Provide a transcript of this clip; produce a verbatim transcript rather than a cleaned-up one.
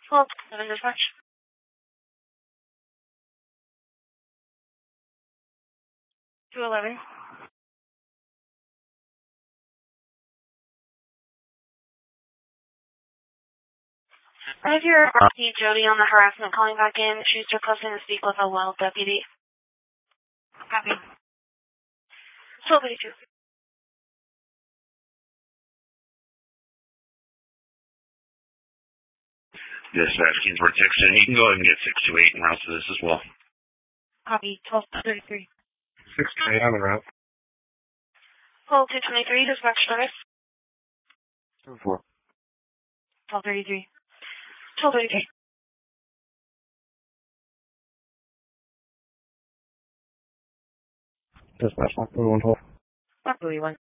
Well, seven dispatch. two eleven. I have your R C Jody on the harassment calling back in. She's requesting to speak with a well deputy. Copy. twelve eighty-two. Dispatch, Kingsburg, Texas. You can go ahead and get six two eight en route to this as well. Copy. twelve thirty-three. six two eight on the route. twelve two twenty-three, dispatch service. two four. twelve thirty-three. twelve thirty-three. Dispatch, one one twelve. one one.